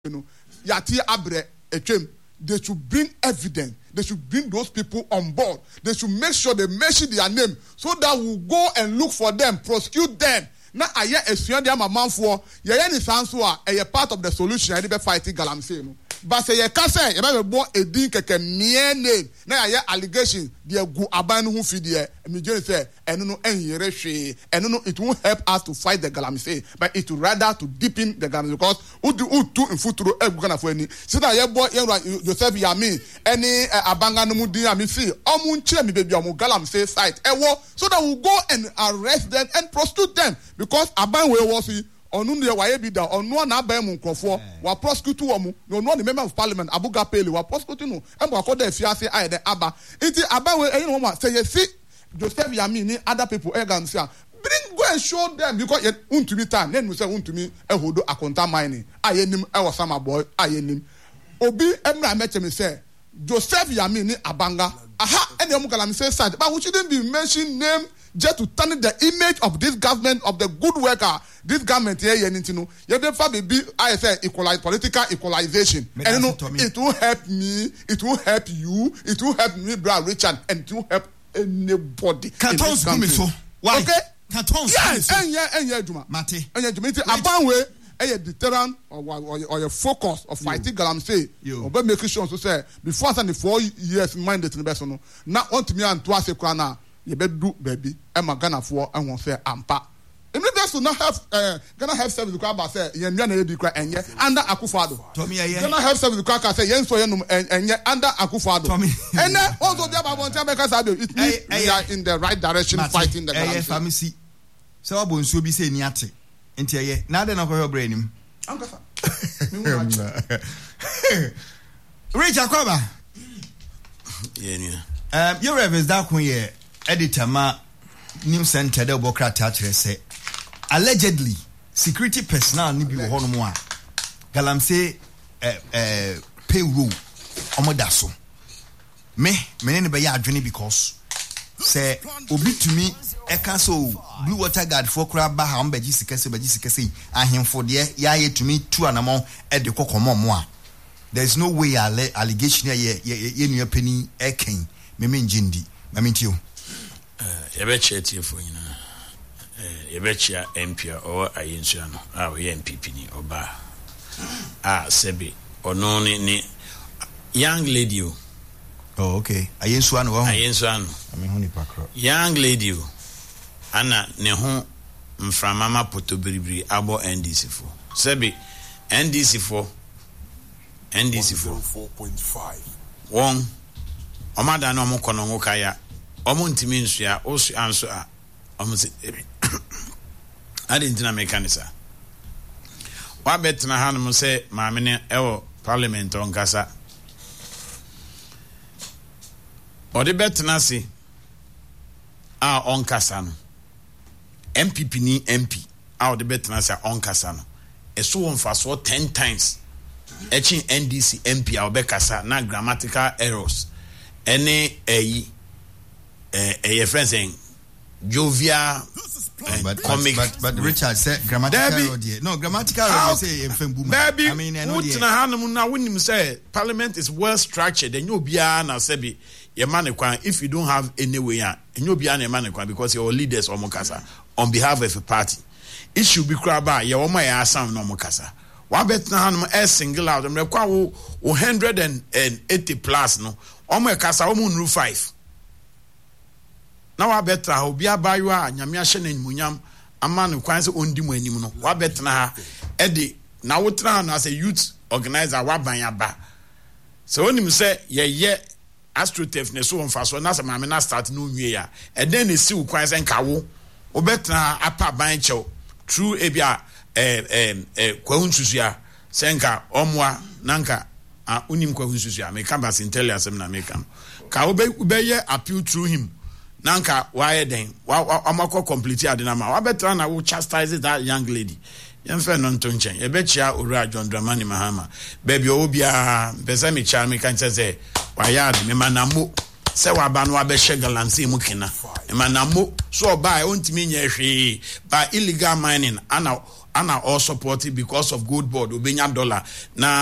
Yati Abre Echem, they should bring evidence. They should bring those people on board. They should make sure they mention their name so that we'll go and look for them, prosecute them. Now, I hear a senior man for Yayan is answer a part of the solution. I did fighting Galamsey. But say, you can't say, you never born a dink a mere name. Now, I hear allegation. They go abandon who feed the immediately say, and no, and no, it won't help us to fight the Galamsey, but it will rather to deepen the Galamsey because who do in foot to the Ghana for any. So that your boy, yourself, Yami, any Abanga no Mudi, I see, Omunche, me baby, Galamsey site, so that we'll go and arrest them and prosecute them because Abangwe was. Onunde waye bida onu na ba emu nkofo wa prosecute wo no the member of parliament Abuga Pele wa prosecute no embo akoda afiase aye de aba iti aba we eyin wo say you see Joseph Yami ni other people egam say bring go and show them because untumi time then we say untumi ehodo akonta mining ayenim e was sama boy ayenim obi emra meche me say Joseph Yami ni Abanga aha ene omu kala me say side but we shouldn't be mention name just to turn the image of this government of the good worker this government here you therefore be I say political equalization and it will help me it will help you it will help me brother Richard and it will help anybody Cantons so why okay Cantons yes and Juma Mate and Juma abanwe a deterrent or a focus of fighting Galamsey or making sure to say before the 4 years minded in the best no now want me and twice a crown you better do baby I'm Ghana for and won't say ampa. Immediately to not have Ghana Health Service require say Yemiana be cry and under Akufado. Ghana Health Service require say yen so yen and under Akufado. And then also the about one time because it means we are in the right direction fighting the Ghana pharmacy. So abon so be say niate. Enti ye na de na ko brain him. Rich Akwaba. Your reverence that kun ye editor ma New Center de Bokrata say allegedly security personnel ni bi wo hono mo a Galamsey payroll omodaso me ne be ya adwene because say obi tumi e kan so blue water guard for kura ba ha mbaji sikese ahemfo de ya yetumi tu anamon e de kokomo mo a there is no way allegation ye nua pani e kan me njindi mamentio Yebechia Tifona Yebechia MP or Ayensuano, our MPP Oba. Sebi, or no ni young lady. Oh, okay. Ayensuano, I mean, honey packer. Young lady, Anna Neho from Mama Potobri, Abo NDC4. Sebi, NDC4 4.5. One, Omada no Mokono Kaya. Omonti minsia osu anso a omonsi adintina mekanisa wa betna hanum se maamene ewo parliament onkasa odi betna si a onkasa no MPP ni MP a odi betna si a onkasa no eso wonfa so 10 times echi NDC MP a obekasa na grammatical errors ene eyi a friend saying jovial comic but Richard said grammatical no grammatical say baby I mean na when say parliament is well structured and you bia na sebi your man if you don't have any way and you bia na man because your leaders omokasa on behalf of a party it should be craba your woman ya sound no omokasa wa bet na hanum a single out them kwa 180 plus no omokasa omunru 5 na wa betra obi abayo nyame ahye na nmunyam ama no kwan se ondi mu anim no wa betra ha edi na wotra na as a youth organizer wa ban aba so onim se ye astrotef ne so onfa so na se maame na start no nwie ya eden ne si kwan se nkawo obetra apa ban chew true ebia kwahunsusu se nka omwa nanka unim kwahunsusu me campus intelligence na me kam ka obeye appeal through him nanka why then amako complete adenama wa betra na wo chastise that young lady yemfe no ntonchen ye bechia ora John Dramani Mahama baby obia pese me cha me kan say wa yard me manamo se wa ba no abehye Galamsey mu kina me manamo so oba ontimi nya hwe ba illegal mining ana ana all support because of good board obenya dollar na